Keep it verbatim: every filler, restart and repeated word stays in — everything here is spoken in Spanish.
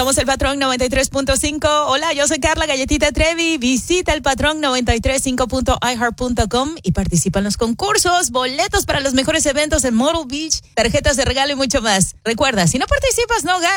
Somos el Patrón noventa y tres punto cinco. Hola, yo soy Carla Galletita Trevi. Visita el Patrón noventa y tres punto cinco punto i heart punto com y participa en los concursos, boletos para los mejores eventos en Myrtle Beach, tarjetas de regalo y mucho más. Recuerda, si no participas, no ganas.